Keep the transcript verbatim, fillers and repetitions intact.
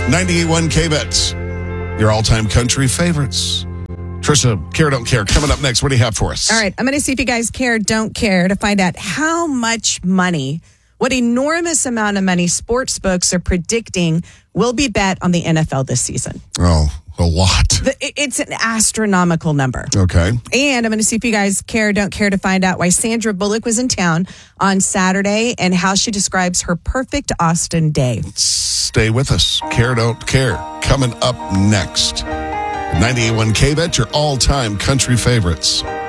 ninety-eight point one K-Bets, your all-time country favorites. Trisha, care or don't care, coming up next. What do you have for us? All right, I'm going to see if you guys care or don't care to find out how much money, what enormous amount of money sports books are predicting will be bet on the N F L this season. Oh, a lot. The, it's an astronomical number. Okay. And I'm going to see if you guys care or don't care to find out why Sandra Bullock was in town on Saturday and how she describes her perfect Austin day. Stay with us. Care or don't care, coming up next. ninety-eight point one K-Bet, your all-time country favorites.